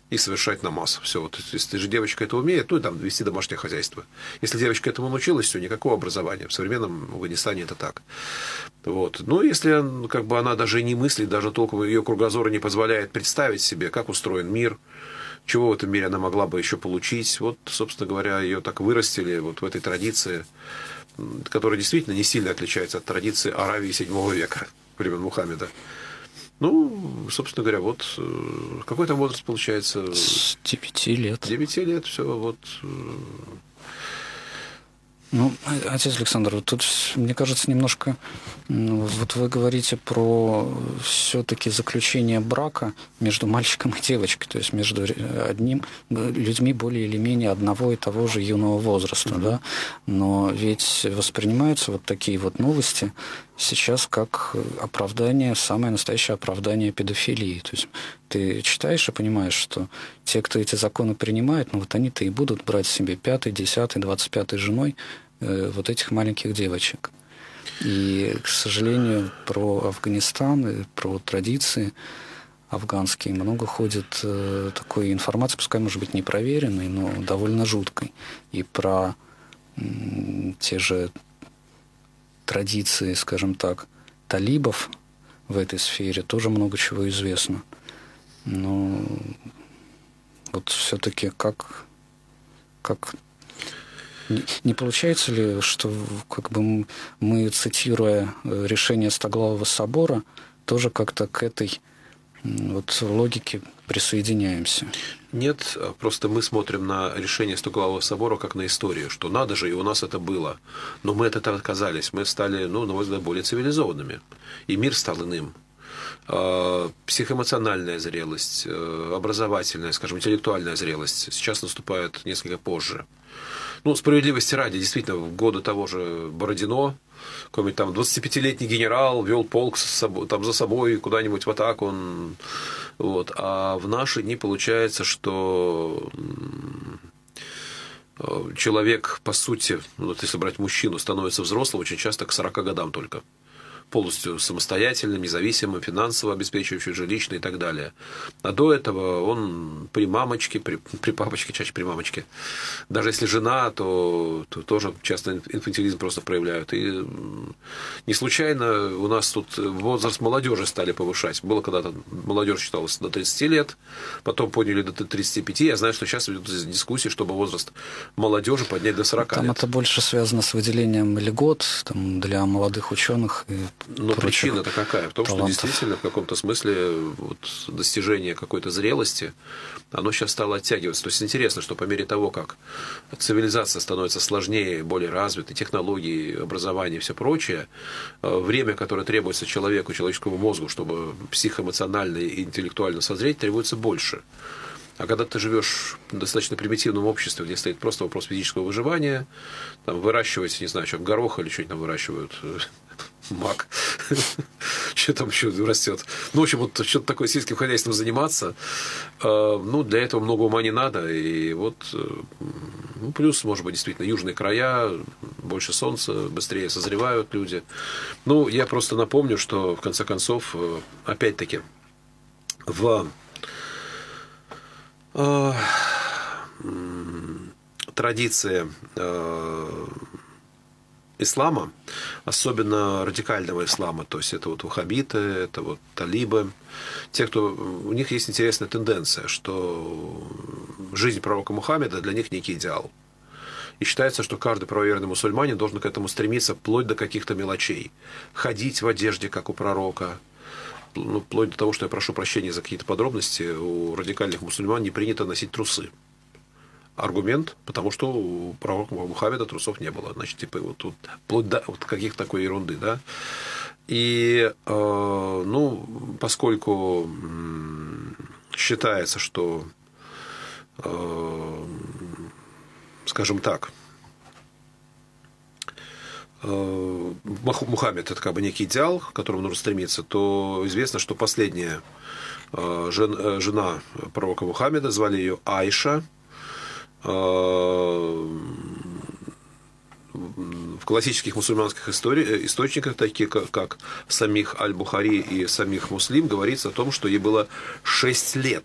и совершать намаз. Все. Вот, если же девочка это умеет, ну, там, вести домашнее хозяйство. Если девочка этому научилась, все, никакого образования. В современном Афганистане это так. Вот. Но если как бы, она даже и не мыслит, даже толком ее кругозор не позволяет представить себе, как устроен мир, чего в этом мире она могла бы еще получить. Вот, собственно говоря, ее так вырастили вот в этой традиции, которая действительно не сильно отличается от традиции Аравии VII века, времен Мухаммеда. Ну, собственно говоря, вот какой там возраст получается? С 9 лет. 9 лет, все, вот. Ну, отец Александр, вот тут, мне кажется, немножко, вот вы говорите про все-таки заключение брака между мальчиком и девочкой, то есть между людьми более или менее одного и того же юного возраста, да, но ведь воспринимаются вот такие вот новости сейчас как оправдание, самое настоящее оправдание педофилии. То есть ты читаешь и понимаешь, что те, кто эти законы принимает, ну вот они-то и будут брать себе 5-й, 10-й, 25-й женой вот этих маленьких девочек. И, к сожалению, про Афганистан и про традиции афганские много ходит такой информации, пускай, может быть, непроверенной, но довольно жуткой. И про те же традиции, скажем так, талибов в этой сфере тоже много чего известно. Но вот все-таки как не получается ли, что как бы мы, цитируя решение Стоглавого собора, тоже как-то к этой вот логике присоединяемся? Нет, просто мы смотрим на решение Стоглавого собора как на историю, что надо же, и у нас это было. Но мы от этого отказались, мы стали, ну, на мой взгляд, более цивилизованными. И мир стал иным. Психоэмоциональная зрелость, образовательная, скажем, интеллектуальная зрелость сейчас наступает несколько позже. Ну, справедливости ради, действительно, в годы того же Бородино, какой-нибудь там 25-летний генерал вел полк там за собой куда-нибудь в атаку. Вот. А в наши дни получается, что человек, по сути, вот если брать мужчину, становится взрослым очень часто к 40 годам только. Полностью самостоятельным, независимым, финансово обеспечивающим, жилищно и так далее. А до этого он при мамочке, при папочке, чаще при мамочке. Даже если жена, то тоже часто инфантилизм просто проявляют. И не случайно у нас тут возраст молодежи стали повышать. Было когда-то молодежь считалась до 30 лет, потом подняли до 35. Я знаю, что сейчас идут дискуссии, чтобы возраст молодежи поднять до 40 там лет. Это больше связано с выделением льгот там, для молодых ученых и но причина-то какая? В том, талантов. что действительно в каком-то смысле вот, достижение какой-то зрелости, оно сейчас стало оттягиваться. То есть интересно, что по мере того, как цивилизация становится сложнее, более развитой, технологии, образование и все прочее, время, которое требуется человеку, человеческому мозгу, чтобы психоэмоционально и интеллектуально созреть, требуется больше. А когда ты живешь в достаточно примитивном обществе, где стоит просто вопрос физического выживания, там выращивать, не знаю, что, горох или что-нибудь там выращивают, мак, что там еще растет. Ну, в общем, вот что-то такое сельским хозяйством заниматься, ну, для этого много ума не надо. И вот, ну, плюс, может быть, действительно, южные края, больше солнца, быстрее созревают люди. Ну, я просто напомню, что, в конце концов, опять-таки, в традиции ислама, особенно радикального ислама, то есть это вот ваххабиты, это вот талибы, те, кто, у них есть интересная тенденция, что жизнь пророка Мухаммеда для них некий идеал. И считается, что каждый правоверный мусульманин должен к этому стремиться вплоть до каких-то мелочей. Ходить в одежде, как у пророка, ну, вплоть до того, что я прошу прощения за какие-то подробности, у радикальных мусульман не принято носить трусы. Аргумент, потому что у пророка Мухаммеда трусов не было. Значит, типа, вот тут вплоть до вот каких-то такой ерунды, да. И, ну, поскольку считается, что, скажем так, Мухаммед – это как бы некий идеал, к которому нужно стремиться, то известно, что последняя жена пророка Мухаммеда, звали ее Айша, в классических мусульманских источниках, таких как самих Аль-Бухари и самих Муслим, говорится о том, что ей было 6 лет,